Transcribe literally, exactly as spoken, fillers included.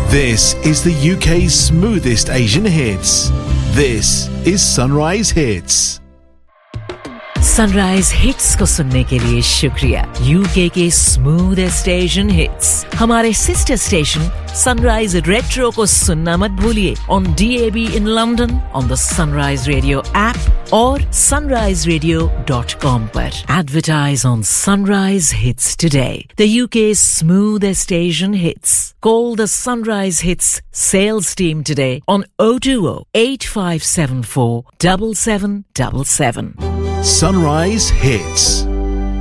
This is the U K's smoothest Asian hits. This is Sunrise Hits. Sunrise hits को सुनने के लिए शुक्रिया. यूके के स्मूथेस्ट एशियन हिट्स हमारे सिस्टर स्टेशन सनराइज रेट्रो को सुनना मत भूलिए on D A B in London, on the Sunrise Radio app और sunrise radio dot com पर. Advertise on Sunrise Hits today. The U K's smoothest Asian hits. Call the Sunrise Hits sales team today on oh two oh, eight five seven four, seven seven seven seven. Sunrise Hits.